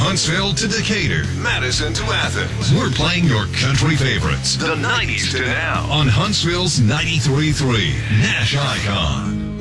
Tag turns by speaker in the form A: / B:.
A: Huntsville to Decatur, Madison to Athens. We're playing your country favorites, the 90s to now, on Huntsville's 93.3 Nash Icon.